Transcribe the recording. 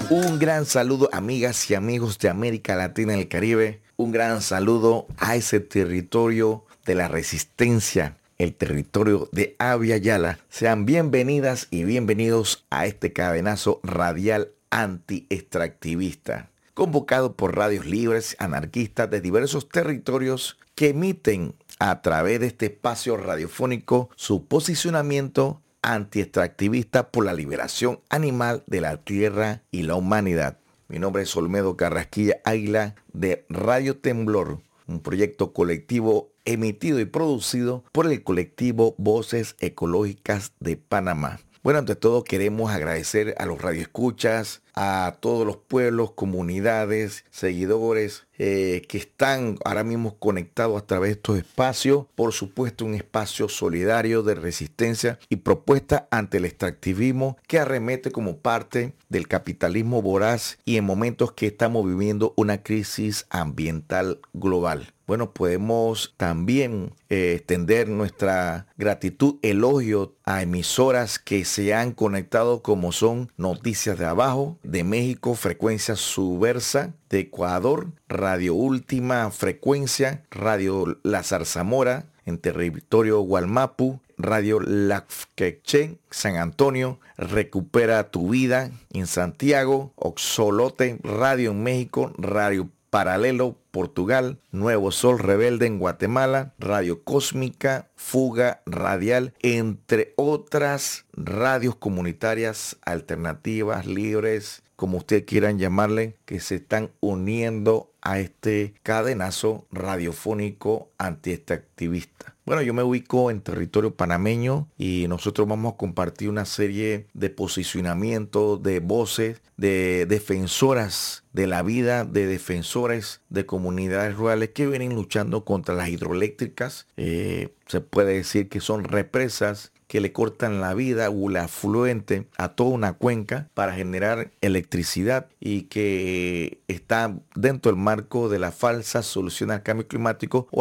Un gran saludo, amigas y amigos de América Latina y el Caribe. Un gran saludo a ese territorio de la resistencia, el territorio de Abya Yala. Sean bienvenidas y bienvenidos a este cadenazo radial anti-extractivista, convocado por radios libres, anarquistas de diversos territorios que emiten a través de este espacio radiofónico su posicionamiento anti-extractivista por la liberación animal de la tierra y la humanidad. Mi nombre es Olmedo Carrasquilla Águila de Radio Temblor, un proyecto colectivo emitido y producido por el colectivo Voces Ecológicas de Panamá. Bueno, ante todo queremos agradecer a los radioescuchas, a todos los pueblos, comunidades, seguidores que están ahora mismo conectados a través de estos espacios. Por supuesto, un espacio solidario de resistencia y propuesta ante el extractivismo que arremete como parte del capitalismo voraz y en momentos que estamos viviendo una crisis ambiental global. Bueno, podemos también extender nuestra gratitud, elogio a emisoras que se han conectado como son Noticias de Abajo, de México, Frecuencia Subversa, de Ecuador, Radio Última Frecuencia, Radio La Zarzamora, en territorio Gualmapu, Radio Lafqueche, San Antonio, Recupera tu Vida en Santiago, Oxolote, Radio en México, Radio Paralelo, Portugal, Nuevo Sol Rebelde en Guatemala, Radio Cósmica, Fuga Radial, entre otras radios comunitarias alternativas, libres, como ustedes quieran llamarle, que se están uniendo a este cadenazo radiofónico anti-extractivista. Bueno, yo me ubico en territorio panameño y nosotros vamos a compartir una serie de posicionamientos, de voces, de defensoras de la vida, de defensores de comunidades rurales que vienen luchando contra las hidroeléctricas. Se puede decir que son represas que le cortan la vida o el afluente a toda una cuenca para generar electricidad y que está dentro del marco de la falsa solución al cambio climático o